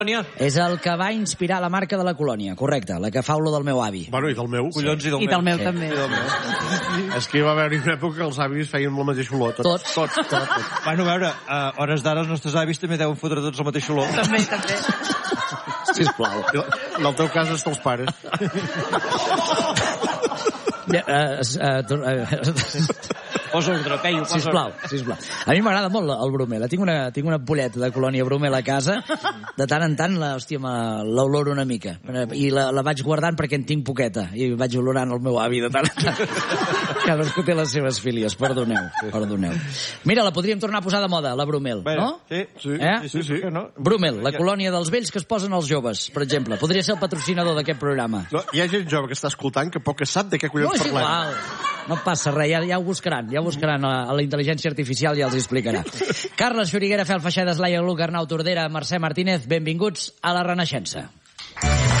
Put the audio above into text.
És el que va inspirar la marca de la colònia, correcte, la que fa olor del meu avi. Bueno, i del meu. Collons, I del meu també. És que hi va haver una època que els avis feien el mateix olor. Tots. Bueno, a veure, a hores d'ara els nostres avis també deuen fotre tots el mateix olor. També. Sisplau. En el teu cas és dels pares. Posa ordre, Peyu, posa Sisplau. A mi m'agrada molt el Brumel. Tinc una ampolleta de colònia Brumel a casa. De tant en tant, l'oloro una mica. I la vaig guardant perquè en tinc poqueta. I vaig olorant el meu avi de tant en tant. Cadascú té les seves filies. Perdoneu. Mira, la podríem tornar a posar de moda, la Brumel, no? Sí. Brumel, la colònia dels vells que es posen als joves, per exemple. Podria ser el patrocinador d'aquest programa. No, hi ha gent jove que està escoltant que poc sap de què collons No, és parlem. igual. No passa res, ja ho buscaran. A la intel·ligència artificial ja els explicarà. Carles Xuriguera, Fel Feixedes, Laia Luc, Arnau Tordera, Mercè Martínez, benvinguts a la Renaixença.